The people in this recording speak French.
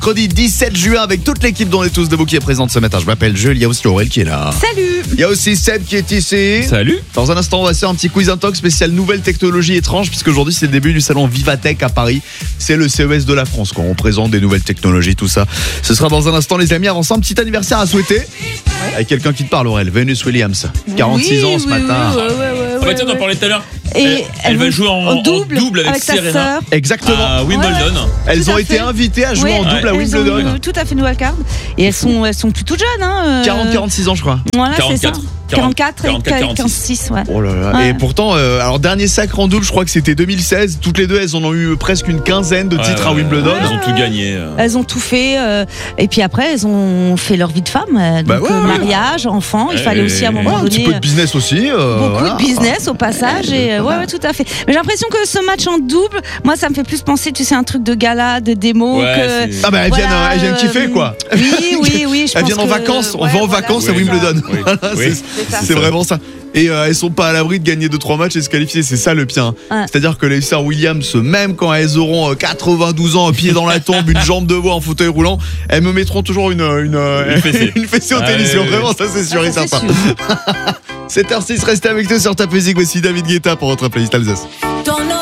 Mercredi 17 juin avec toute l'équipe dont on est tous debout qui est présente ce matin. Je m'appelle Jules, il y a aussi Aurel qui est là. Salut. Il y a aussi Seb qui est ici. Salut. Dans un instant, on va faire un petit quiz intox spécial nouvelles technologies étranges puisque aujourd'hui c'est le début du salon Vivatech à Paris. C'est le CES de la France quand on présente des nouvelles technologies, tout ça. Ce sera dans un instant les amis. Avant ça, un petit anniversaire à souhaiter. Avec quelqu'un qui te parle, Aurel, Venus Williams. 46 ans ce matin. Ah bah tiens, on en parlait tout à l'heure. Et Elle va jouer en double avec sa Serena sœur. Exactement. à Wimbledon. Elles Tout ont à été fait. invitées à jouer en double à Elles ont Wimbledon. tout à fait une wildcard. Et elles sont plus toutes jeunes. Hein, 40-46 ans je crois. Voilà, c'est ça. 44, 46, ouais. Oh là là. Ouais. Et pourtant, alors dernier sacre en double, je crois que c'était 2016. Toutes les deux, elles en ont eu presque une quinzaine de titres à Wimbledon. Elles ont tout gagné. Elles ont tout fait. Et puis après, elles ont fait leur vie de femme. Donc, mariage, enfant. Il fallait aussi à un moment Un petit donné. peu de business aussi. Beaucoup voilà. de business au passage et ouais, tout à fait. Mais j'ai l'impression que ce match en double, moi ça me fait plus penser, tu sais, un truc de gala, de démo Ouais, que. c'est- Ah bah elles Voilà, viennent kiffer quoi. Oui, je Elles pense viennent en que- vacances, on ouais, va en voilà. vacances à Oui, Wimbledon. oui. Voilà, Oui. ça. c'est vraiment ça. Et elles sont pas à l'abri de gagner 2-3 matchs et se qualifier, c'est ça le pire. Ouais. C'est-à-dire que les sœurs Williams, même quand elles auront 92 ans, un pied dans la tombe, une jambe de bois en fauteuil roulant, elles me mettront toujours une fessée. une fessée au Ah, tennis. oui, oui. Vraiment, ça c'est sûr et Ça, c'est certain. sûr. 7h06, restez avec nous sur ta musique. Voici David Guetta pour votre playlist Alsace.